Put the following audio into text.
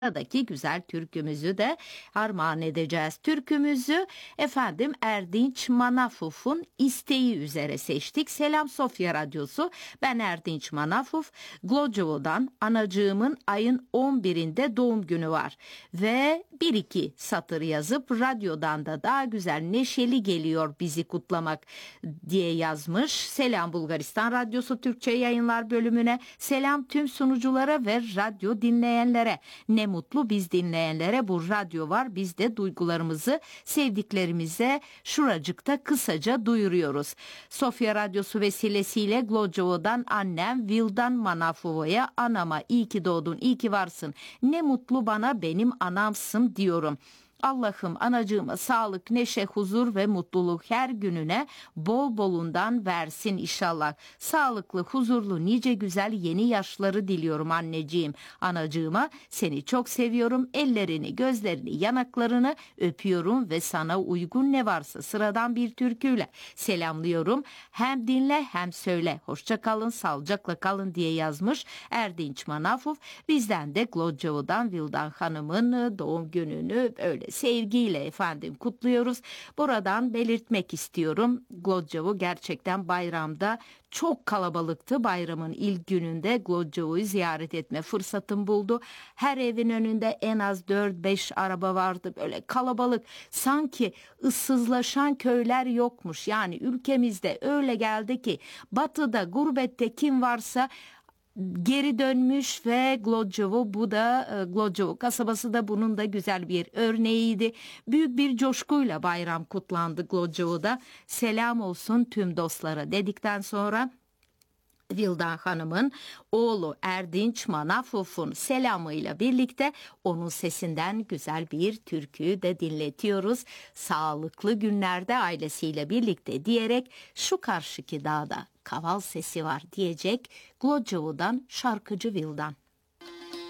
Sıradaki güzel türkümüzü de armağan edeceğiz. Türkümüzü efendim Erdinç Manafuf'un isteği üzere seçtik. Selam Sofya Radyosu. Ben Erdinç Manafuf. Glocovo'dan anacığımın ayın 11'inde doğum günü var. Ve bir iki satır yazıp radyodan da daha güzel neşeli geliyor bizi kutlamak diye yazmış. Selam Bulgaristan Radyosu Türkçe Yayınlar bölümüne. Selam tüm sunuculara ve radyo dinleyenlere. Ne mutlu biz dinleyenlere bu radyo var. Biz de duygularımızı sevdiklerimize şuracıkta kısaca duyuruyoruz. Sofya Radyosu vesilesiyle Glocovo'dan annem Vildan Manafova'ya anama iyi ki doğdun, iyi ki varsın. Ne mutlu bana benim anamsın diyorum. Allah'ım anacığıma sağlık, neşe, huzur ve mutluluk her gününe bol bolundan versin inşallah. Sağlıklı, huzurlu, nice güzel yeni yaşları diliyorum anneciğim. Anacığıma seni çok seviyorum. Ellerini, gözlerini, yanaklarını öpüyorum ve sana uygun ne varsa sıradan bir türküyle selamlıyorum. Hem dinle hem söyle. Hoşça kalın, sağlıcakla kalın diye yazmış Erdinç Manafuf. Bizden de Glocovo'dan Vildan Hanım'ın doğum gününü öyle sevgiyle efendim kutluyoruz. Buradan belirtmek istiyorum. Glocovo gerçekten bayramda çok kalabalıktı. Bayramın ilk gününde Glocovo'yu ziyaret etme fırsatım buldu. Her evin önünde en az 4-5 araba vardı. Böyle kalabalık. Sanki ıssızlaşan köyler yokmuş. Yani ülkemizde öyle geldi ki batıda, gurbette kim varsa geri dönmüş ve Glocovo bu da Glocovo kasabası da bunun da güzel bir örneğiydi. Büyük bir coşkuyla bayram kutlandı Glocovo'da. Selam olsun tüm dostlara dedikten sonra Vildan Hanım'ın oğlu Erdinç Manafuf'un selamıyla birlikte onun sesinden güzel bir türkü de dinletiyoruz. Sağlıklı günlerde ailesiyle birlikte diyerek şu karşıki dağda kaval sesi var diyecek Glocovo'dan şarkıcı Vildan.